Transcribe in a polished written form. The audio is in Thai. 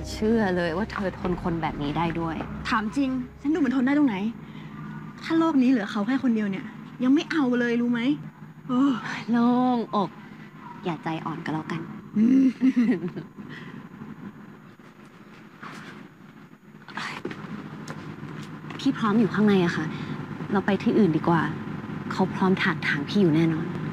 เชื่อเลยว่าเธอทนคนแบบนี้ได้ด้วยถามจริง ฉันดูเหมือนทนได้ตรงไหน ถ้าโลกนี้เหลือเขาแค่คนเดียวเนี่ย ยังไม่เอาเลยรู้ไหมโอ้โล่งอก อย่าใจอ่อนก็แล้วกัน พี่พร้อมอยู่ข้างในอะค่ะ เราไปที่อื่นดีกว่า เขาพร้อมถากถางพี่อยู่แน่นอน